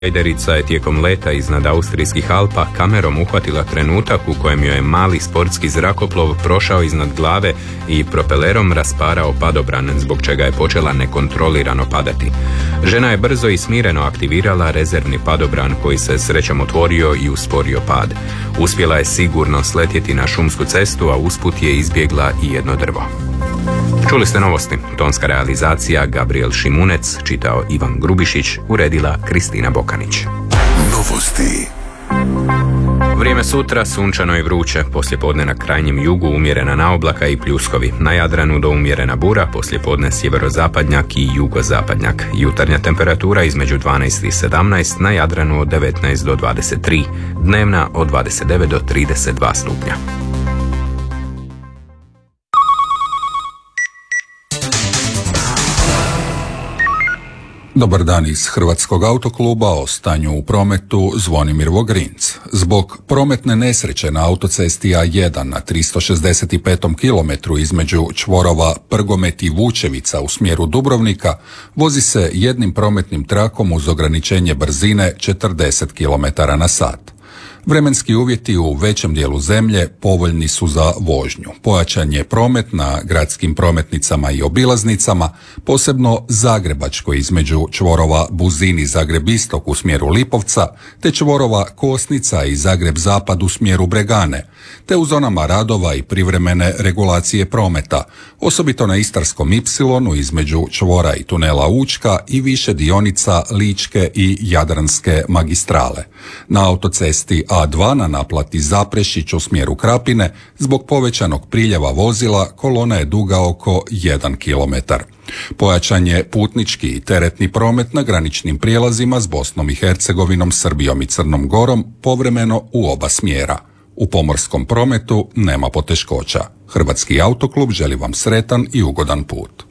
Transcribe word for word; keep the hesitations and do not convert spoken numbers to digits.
Gliderica je tijekom leta iznad austrijskih Alpa kamerom uhvatila trenutak u kojem joj je mali sportski zrakoplov prošao iznad glave i propelerom rasparao padobran, zbog čega je počela nekontrolirano padati. Žena je brzo i smireno aktivirala rezervni padobran koji se srećom otvorio i usporio pad. Uspjela je sigurno sletjeti na šumsku cestu, a usput je izbjegla i jedno drvo. Čuli ste novosti. Tonska realizacija Gabriel Šimunec, čitao Ivan Grubišić, uredila Kristina Bokanić. Novosti. Vrijeme sutra sunčano i vruće, poslijepodne na krajnjem jugu umjerena naoblaka i pljuskovi. Na Jadranu do umjerena bura, poslijepodne sjeverozapadnjak i jugozapadnjak. Jutarnja temperatura između dvanaest i sedamnaest, na Jadranu od devetnaest do dvadeset tri, dnevna od dvadeset devet do trideset dva stupnja. Dobar dan iz Hrvatskog autokluba, o stanju u prometu Zvonimir Vogrinc. Zbog prometne nesreće na autocesti A jedan na tristo šezdeset pet kilometru između čvorova Prgomet i Vučevica u smjeru Dubrovnika vozi se jednim prometnim trakom uz ograničenje brzine četrdeset kilometara na sat. Vremenski uvjeti u većem dijelu zemlje povoljni su za vožnju. Pojačan je promet na gradskim prometnicama i obilaznicama, posebno zagrebačkoj između čvorova Buzin i Zagreb istok u smjeru Lipovca, te čvorova Kosnica i Zagreb zapad u smjeru Bregane, te u zonama radova i privremene regulacije prometa, osobito na Istarskom ipsilonu između čvora i tunela Učka i više dionica Ličke i Jadranske magistrale. Na autocesti A dva na naplati Zaprešić u smjeru Krapine, zbog povećanog priljeva vozila, kolona je duga oko jedan kilometar. Pojačan je putnički i teretni promet na graničnim prijelazima s Bosnom i Hercegovinom, Srbijom i Crnom Gorom, povremeno u oba smjera. U pomorskom prometu nema poteškoća. Hrvatski autoklub želi vam sretan i ugodan put.